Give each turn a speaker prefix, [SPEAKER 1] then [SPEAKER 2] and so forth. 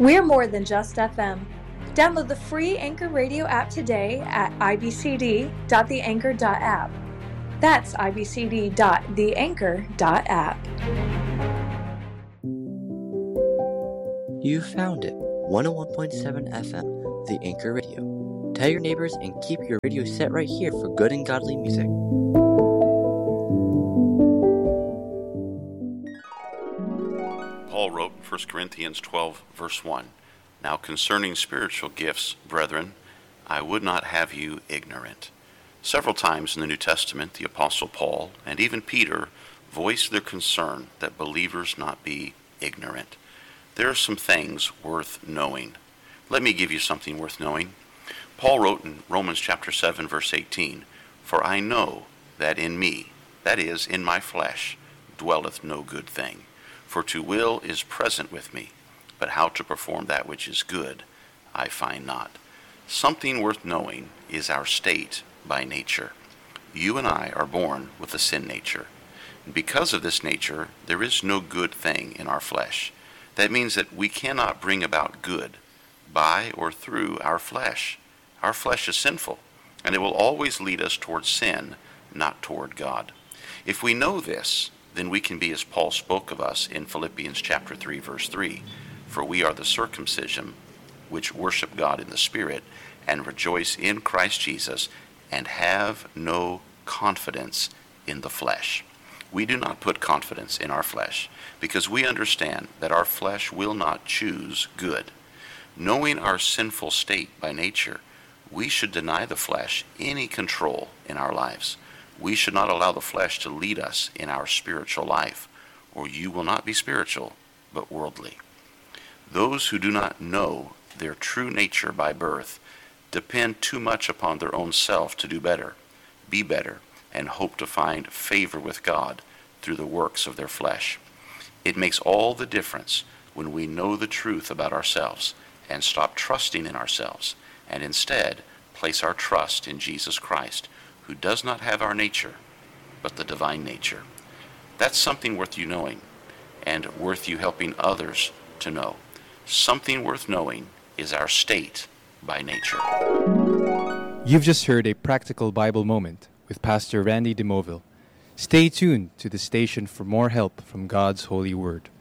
[SPEAKER 1] We're more than just FM. Download the free Anchor Radio app today at ibcd.theanchor.app. That's ibcd.theanchor.app.
[SPEAKER 2] You found it. 101.7 FM, The Anchor Radio. Tell your neighbors and keep your radio set right here for good and godly music.
[SPEAKER 3] Paul wrote in 1 Corinthians 12, verse 1, "Now concerning spiritual gifts, brethren, I would not have you ignorant." Several times in the New Testament, the Apostle Paul and even Peter voiced their concern that believers not be ignorant. There are some things worth knowing. Let me give you something worth knowing. Paul wrote in Romans chapter 7, verse 18, "For I know that in me, that is, in my flesh, dwelleth no good thing. For to will is present with me, but how to perform that which is good, I find not." Something worth knowing is our state by nature. You and I are born with a sin nature. Because of this nature, there is no good thing in our flesh. That means that we cannot bring about good by or through our flesh. Our flesh is sinful, and it will always lead us toward sin, not toward God. If we know this, then we can be as Paul spoke of us in Philippians chapter 3, verse 3, "For we are the circumcision which worship God in the Spirit, and rejoice in Christ Jesus, and have no confidence in the flesh." We do not put confidence in our flesh, because we understand that our flesh will not choose good. Knowing our sinful state by nature, we should deny the flesh any control in our lives. We should not allow the flesh to lead us in our spiritual life, or you will not be spiritual, but worldly. Those who do not know their true nature by birth depend too much upon their own self to do better, be better, and hope to find favor with God through the works of their flesh. It makes all the difference when we know the truth about ourselves and stop trusting in ourselves, and instead place our trust in Jesus Christ, who does not have our nature, but the divine nature. That's something worth you knowing, and worth you helping others to know. Something worth knowing is our state by nature.
[SPEAKER 4] You've just heard a practical Bible moment with Pastor Randy DeMoville. Stay tuned to the station for more help from God's holy word.